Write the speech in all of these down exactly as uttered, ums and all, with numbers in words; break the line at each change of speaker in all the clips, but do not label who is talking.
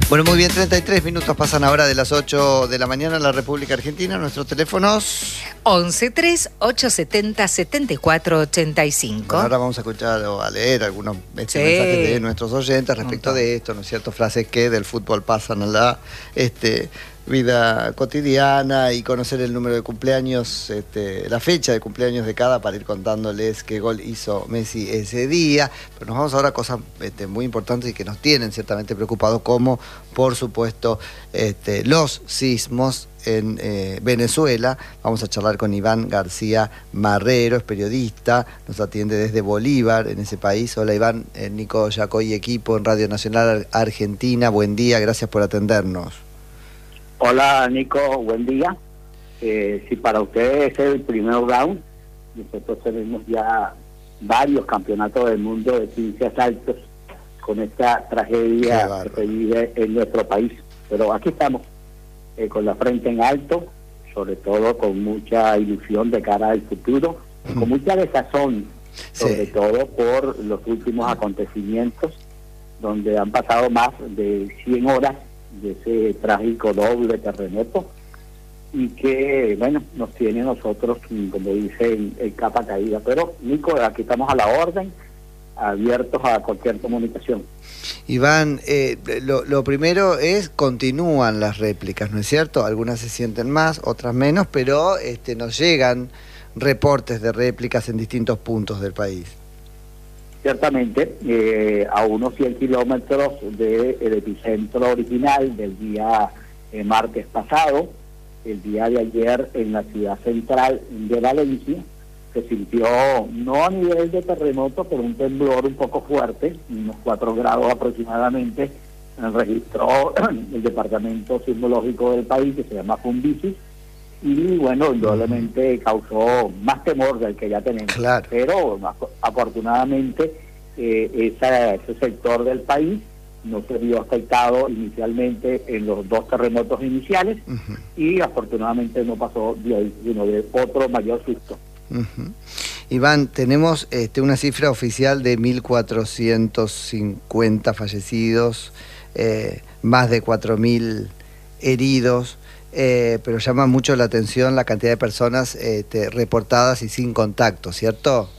Bueno, muy bien, treinta y tres minutos pasan ahora de las ocho de la mañana en la República Argentina. Nuestros teléfonos...
once tres ocho setenta setenta y cuatro ochenta y cinco.
Bueno, ahora vamos a escuchar o a leer algunos este,
Sí.
mensajes de nuestros oyentes respecto
Montón.
de esto, ¿no es cierto? Frases que del fútbol pasan a la este, vida cotidiana y conocer el número de cumpleaños, este, la fecha de cumpleaños de cada para ir contándoles qué gol hizo Messi ese día. Pero nos vamos ahora a cosas este, muy importantes y que nos tienen ciertamente preocupados, como por supuesto este, los sismos en eh, Venezuela. Vamos a charlar con Iván García Marrero, es periodista, nos atiende desde Bolívar, en ese país. Hola Iván, eh, Nico Yacoy, equipo en Radio Nacional Argentina, buen día, gracias por atendernos.
Hola Nico, buen día. Eh, si para ustedes es el primer round, nosotros tenemos ya varios campeonatos del mundo de quince asaltos con esta tragedia que se vive en nuestro país. Pero aquí estamos, eh, con la frente en alto, sobre todo con mucha ilusión de cara al futuro, mm. con mucha desazón, sobre sí. todo por los últimos acontecimientos, donde han pasado más de cien horas de ese trágico doble terremoto, y que, bueno, nos tiene nosotros, como dicen, en capa caída. Pero, Nico, aquí estamos a la orden, abiertos a cualquier comunicación.
Iván, eh, lo, lo primero es, continúan las réplicas, ¿no es cierto? Algunas se sienten más, otras menos, pero este, nos llegan reportes de réplicas en distintos puntos del país.
Ciertamente, eh, a unos cien kilómetros del epicentro original del día eh, martes pasado, el día de ayer en la ciudad central de Valencia, se sintió, no a nivel de terremoto, pero un temblor un poco fuerte, unos cuatro grados aproximadamente, registró el departamento sismológico del país, que se llama Fundisis, y bueno, indudablemente causó más temor del que ya tenemos.
Claro.
Pero afortunadamente eh, esa, ese sector del país no se vio afectado inicialmente en los dos terremotos iniciales, uh-huh. y afortunadamente no pasó de ahí, sino de otro mayor susto.
Uh-huh. Iván, tenemos este, una cifra oficial de mil cuatrocientos cincuenta fallecidos, eh, más de cuatro mil heridos, eh, pero llama mucho la atención la cantidad de personas este, reportadas y sin contacto, ¿cierto?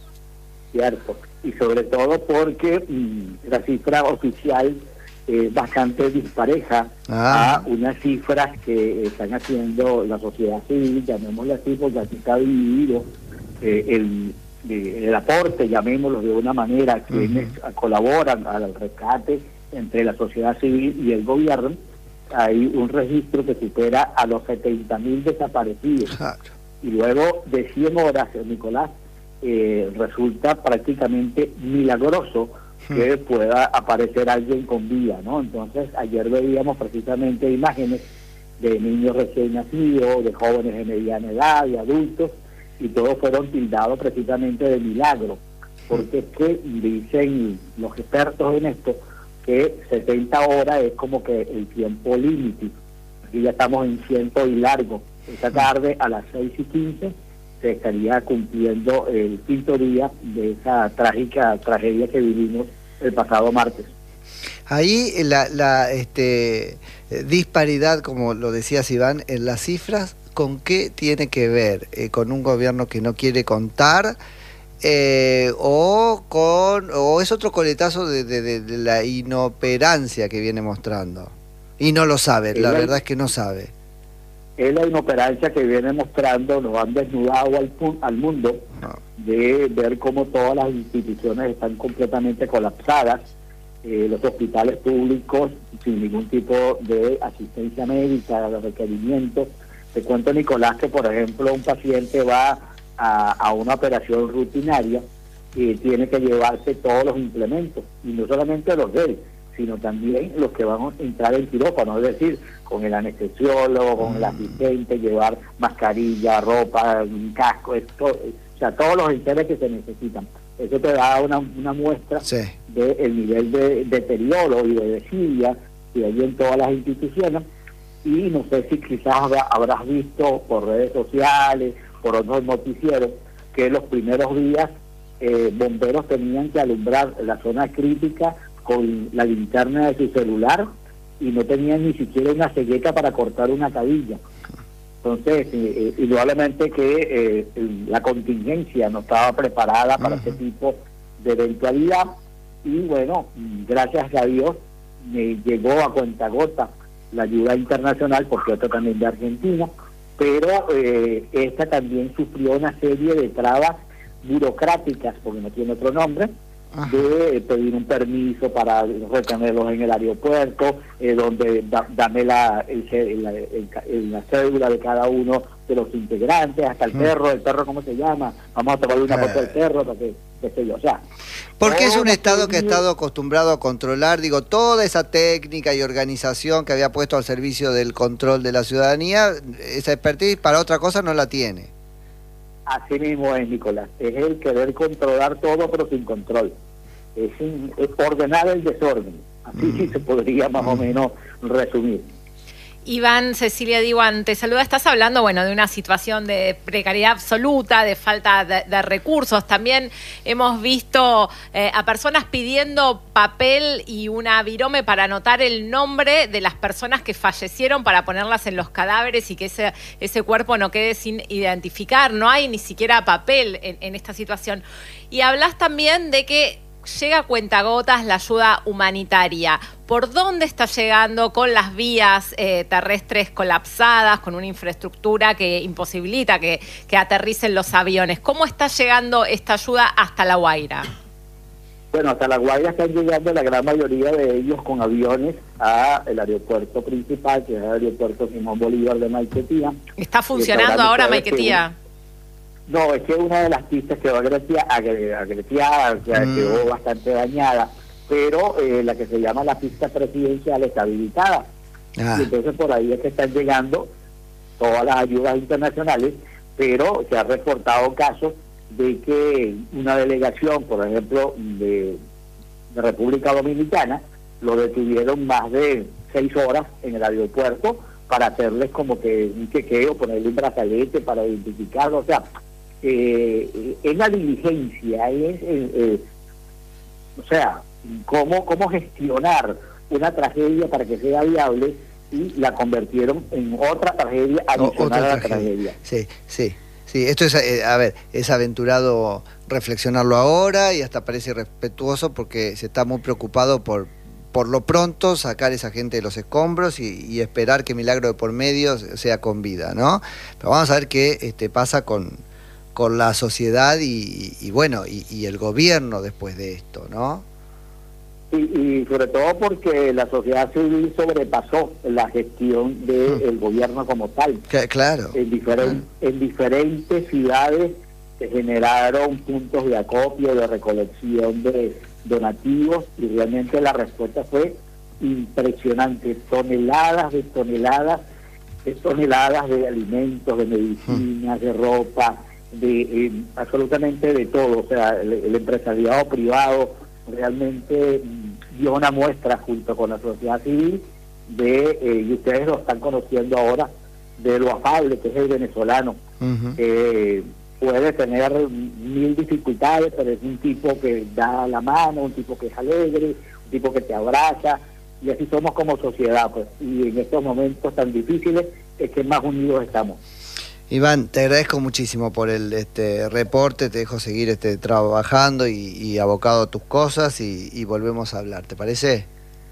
Cierto, y sobre todo porque mmm, la cifra oficial es bastante dispareja ah. a unas cifras que están haciendo la sociedad civil, llamémosle así, porque aquí está dividido eh, el, el aporte, llamémoslo de una manera, quienes uh-huh. colaboran al rescate entre la sociedad civil y el gobierno. Hay un registro que supera a los setenta mil desaparecidos. Claro. Y luego de cien horas, Nicolás, eh, resulta prácticamente milagroso que pueda aparecer alguien con vida, ¿no? Entonces, ayer veíamos precisamente imágenes de niños recién nacidos, de jóvenes de mediana edad, de adultos, y todos fueron tildados precisamente de milagro, porque es que dicen los expertos en esto que setenta horas es como que el tiempo límite. Aquí ya estamos en ciento y largo. Esta tarde a las seis y quince se estaría cumpliendo el quinto día de esa trágica tragedia que vivimos el pasado martes.
Ahí la, la este, disparidad, como lo decías Iván, en las cifras, ¿con qué tiene que ver? Eh, ¿Con un gobierno que no quiere contar? Eh, o con o es otro coletazo de, de, de, de la inoperancia que viene mostrando? Y no lo sabe, la, la verdad es que no sabe.
Es la inoperancia que viene mostrando, nos han desnudado al, al mundo, no. de ver cómo todas las instituciones están completamente colapsadas, eh, los hospitales públicos sin ningún tipo de asistencia médica, de requerimientos. Te cuento, Nicolás, que por ejemplo un paciente va a, a una operación rutinaria y tiene que llevarse todos los implementos, y no solamente los de él, sino también los que van a entrar en quirófano, es decir, con el anestesiólogo, con mm. el asistente, llevar mascarilla, ropa, un casco, esto, o sea, todos los enseres que se necesitan. Eso te da una, una muestra sí. del nivel de deterioro y de desidia que hay en todas las instituciones. Y no sé si quizás habrás visto por redes sociales, por otros noticieros, que los primeros días eh, bomberos tenían que alumbrar la zona crítica con la linterna de su celular, y no tenían ni siquiera una cegueta para cortar una cabilla. Entonces, eh, indudablemente que eh, la contingencia no estaba preparada para uh-huh. este tipo de eventualidad, y bueno, gracias a Dios me llegó a cuentagota la ayuda internacional, porque esto también de Argentina, pero eh, esta también sufrió una serie de trabas burocráticas, porque no tiene otro nombre, Ajá. de pedir un permiso para retenerlos en el aeropuerto, eh, donde da, dame la, el, el, el, el, la cédula de cada uno de los integrantes, hasta el perro, el perro ¿cómo se llama? Vamos a tomarle una foto del perro para que, que sé yo, o sea.
Porque es un Estado que ha estado acostumbrado a controlar, digo, toda esa técnica y organización que había puesto al servicio del control de la ciudadanía, esa expertise para otra cosa no la tiene.
Así mismo es, Nicolás, es el querer controlar todo pero sin control, es, sin, es ordenar el desorden, así mm. sí se podría más mm. o menos resumir.
Iván, Cecilia Diwan, te saluda. Estás hablando, bueno, de una situación de precariedad absoluta, de falta de, de recursos. También hemos visto eh, a personas pidiendo papel y una virome para anotar el nombre de las personas que fallecieron, para ponerlas en los cadáveres y que ese, ese cuerpo no quede sin identificar. No hay ni siquiera papel en, en esta situación. Y hablas también de que llega a cuentagotas la ayuda humanitaria. ¿Por dónde está llegando con las vías eh, terrestres colapsadas, con una infraestructura que imposibilita que, que aterricen los aviones? ¿Cómo está llegando esta ayuda hasta La Guaira?
Bueno, hasta La Guaira están llegando la gran mayoría de ellos con aviones al aeropuerto principal, que es el aeropuerto Simón Bolívar de Maiquetía.
¿Está funcionando ahora Maiquetía?
No, es que una de las pistas que va a Grecia, a Grecia mm. quedó bastante dañada, pero eh, la que se llama la pista presidencial está habilitada. Ah. Y entonces por ahí es que están llegando todas las ayudas internacionales, pero se ha reportado casos de que una delegación, por ejemplo, de, de República Dominicana, lo detuvieron más de seis horas en el aeropuerto para hacerles como que un chequeo, ponerle un brazalete para identificarlo, o sea, eh, es la diligencia, es, eh, eh, o sea, cómo, cómo gestionar una tragedia para que sea viable, y la convirtieron en otra tragedia adicional a la tragedia. tragedia.
Sí, sí. Sí, esto es, eh, a ver, es aventurado reflexionarlo ahora, y hasta parece irrespetuoso porque se está muy preocupado por, por lo pronto, sacar a esa gente de los escombros y, y esperar que milagro de por medio sea con vida, ¿no? Pero vamos a ver qué este, pasa con, con la sociedad y, y bueno, y, y el gobierno después de esto, ¿no?
Y, y sobre todo porque la sociedad civil sobrepasó la gestión del mm. gobierno como tal.
Claro.
En, diferen, ah. en diferentes ciudades se generaron puntos de acopio, de recolección de donativos, y realmente la respuesta fue impresionante. Toneladas de toneladas, de toneladas de alimentos, de medicinas, mm. de ropa, de eh, absolutamente de todo. O sea, el, el empresariado privado realmente dio una muestra junto con la sociedad civil de, eh, y ustedes lo están conociendo ahora, de lo afable que es el venezolano. Uh-huh. eh, puede tener mil dificultades, pero es un tipo que da la mano, un tipo que es alegre, un tipo que te abraza, y así somos como sociedad, pues, y en estos momentos tan difíciles es que más unidos estamos.
Iván, te agradezco muchísimo por el este reporte, te dejo seguir este trabajando y, y abocado a tus cosas, y, y volvemos a hablar, ¿te parece?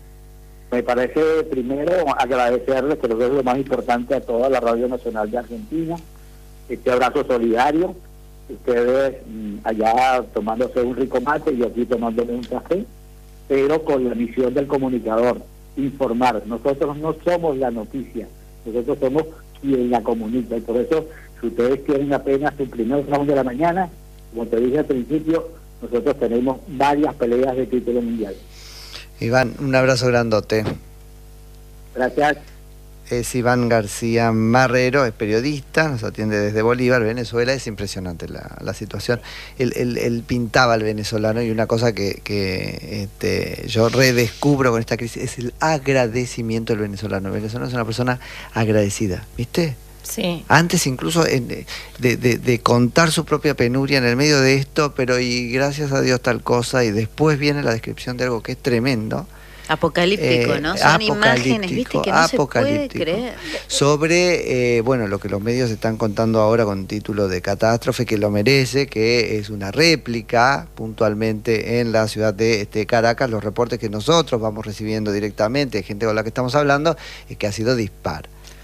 Me parece primero agradecerles, creo que es lo más importante, a toda la Radio Nacional de Argentina, este abrazo solidario, ustedes allá tomándose un rico mate y yo aquí tomándome un café, pero con la misión del comunicador, informar. Nosotros no somos la noticia, nosotros somos quien la comunica, y por eso, si ustedes tienen apenas el primer round de la mañana, como te dije al principio, nosotros tenemos varias peleas de título mundial.
Iván, un abrazo grandote.
Gracias.
Es Iván García Marrero, es periodista, nos atiende desde Bolívar, Venezuela. Es impresionante la, la situación. Él, él, él pintaba al venezolano, y una cosa que, que este, yo redescubro con esta crisis es el agradecimiento del venezolano. El venezolano es una persona agradecida, ¿viste?
Sí.
Antes incluso en, de, de, de contar su propia penuria en el medio de esto, pero y gracias a Dios tal cosa, y después viene la descripción de algo que es tremendo.
Apocalíptico,
eh,
¿no? Son imágenes, viste, que no se puede creer.
Sobre, eh, bueno, lo que los medios están contando ahora con título de catástrofe, que lo merece, que es una réplica puntualmente en la ciudad de este, Caracas. Los reportes que nosotros vamos recibiendo directamente de gente con la que estamos hablando es que ha sido dispar.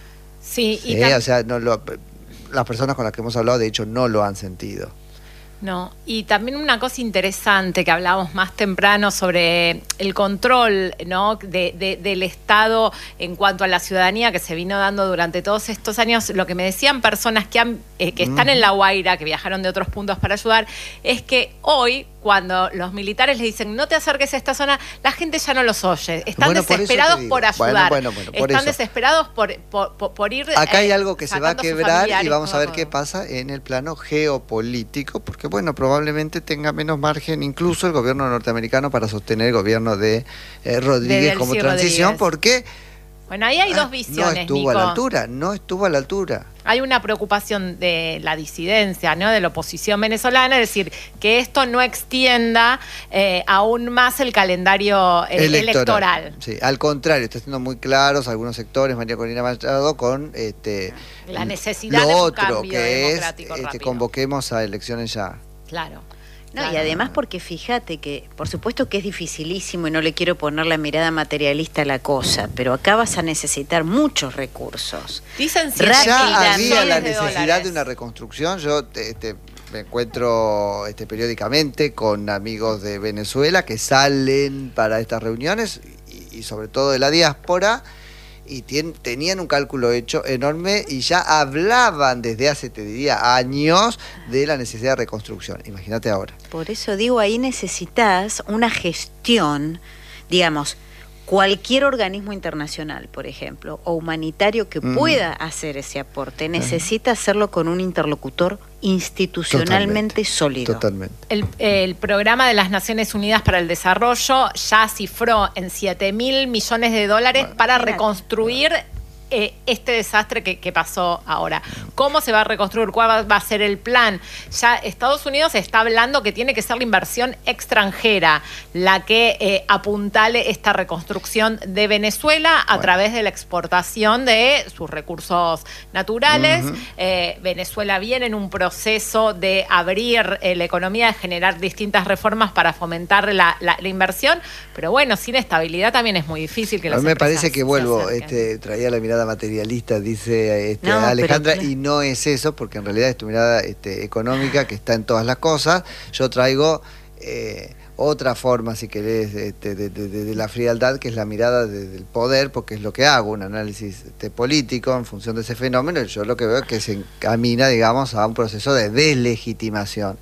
Sí,
¿Sí?
y
O sea, no lo, las personas con las que hemos hablado, de hecho, no lo han sentido.
No, y también una cosa interesante que hablábamos más temprano sobre el control, ¿no? de, de, del Estado en cuanto a la ciudadanía que se vino dando durante todos estos años. Lo que me decían personas que, han, eh, que están en La Guaira, que viajaron de otros puntos para ayudar, es que hoy, cuando los militares les dicen no te acerques a esta zona, la gente ya no los oye. Están
bueno,
desesperados por, por ayudar.
Bueno, bueno, bueno, por
Están
eso.
desesperados por, por, por, por ir.
Acá hay
eh,
algo que se va a quebrar y vamos a ver qué pasa en el plano geopolítico, porque bueno, probablemente tenga menos margen incluso el gobierno norteamericano para sostener el gobierno de eh, Rodríguez de como transición, Rodríguez. Porque
bueno, ahí hay
ah,
dos visiones,
no estuvo
Nico.
a la altura, no estuvo a la altura.
Hay una preocupación de la disidencia, ¿no? De la oposición venezolana, es decir, que esto no extienda eh, aún más el calendario eh, electoral. electoral.
Sí, al contrario, está siendo muy claros algunos sectores, María Corina Machado, con este
la necesidad
lo
de un
otro
cambio
que es
este,
convoquemos a elecciones ya.
Claro.
No,
claro.
Y además porque fíjate que, por supuesto que es dificilísimo y no le quiero poner la mirada materialista a la cosa, pero acá vas a necesitar muchos recursos.
Dicen
que ya había la
de
necesidad
dólares.
de una reconstrucción. Yo este, me encuentro este, periódicamente con amigos de Venezuela que salen para estas reuniones y, y sobre todo de la diáspora, y tien, tenían un cálculo hecho enorme y ya hablaban desde hace, te diría, años de la necesidad de reconstrucción. Imagínate ahora.
Por eso digo, ahí necesitas una gestión, digamos, cualquier organismo internacional, por ejemplo, o humanitario que mm. pueda hacer ese aporte, necesita hacerlo con un interlocutor institucionalmente
Totalmente.
sólido.
Totalmente.
El, el programa de las Naciones Unidas para el Desarrollo ya cifró en siete mil millones de dólares bueno, para mira, reconstruir eh, este desastre que, que pasó ahora. ¿Cómo se va a reconstruir? ¿Cuál va a ser el plan? Ya Estados Unidos está hablando que tiene que ser la inversión extranjera la que eh, apuntale esta reconstrucción de Venezuela a bueno. través de la exportación de sus recursos naturales. Uh-huh. eh, Venezuela viene en un proceso de abrir eh, la economía, de generar distintas reformas para fomentar la, la, la inversión, pero bueno, sin estabilidad también es muy difícil que las
A mí me
empresas
parece que vuelvo, este, traía la mirada materialista, dice este, no, Alejandra, pero, y no es eso, porque en realidad es tu mirada este, económica que está en todas las cosas. Yo traigo eh, otra forma, si querés, este, de, de, de, de la frialdad, que es la mirada de, del poder, porque es lo que hago, un análisis este, político en función de ese fenómeno. Yo lo que veo es que se encamina, digamos, a un proceso de deslegitimación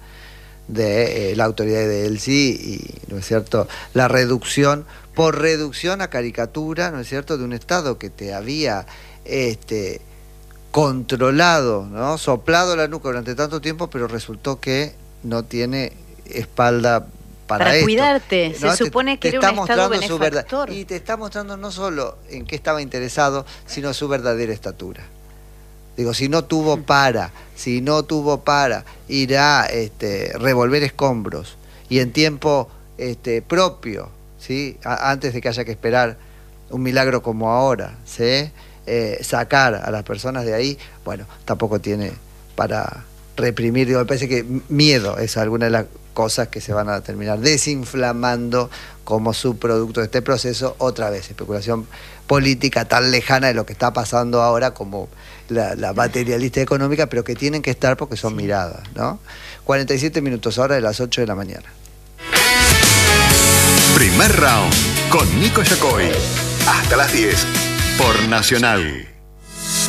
de eh, la autoridad de Elsi y, ¿no es cierto?, la reducción, por reducción a caricatura, ¿no es cierto?, de un Estado que te había este, controlado, ¿no?, soplado la nuca durante tanto tiempo, pero resultó que no tiene espalda para,
para
esto,
cuidarte,
¿no?
se supone que
te,
era
te
un Estado
mostrando su verdad,
benefactor.
y te está mostrando no solo en qué estaba interesado, sino su verdadera estatura. Digo, si no tuvo para, si no tuvo para ir a este, revolver escombros y en tiempo este, propio, ¿sí?, a, antes de que haya que esperar un milagro como ahora, ¿sí?, eh, sacar a las personas de ahí, bueno, tampoco tiene para reprimir. Digo, me parece que miedo es alguna de las cosas que se van a terminar desinflamando como subproducto de este proceso. Otra vez, especulación política tan lejana de lo que está pasando ahora como la, la materialista económica, pero que tienen que estar porque son sí. miradas, ¿no? cuarenta y siete minutos ahora de las ocho de la mañana.
Primer round con Nico Yacoy. Hasta las diez por Nacional.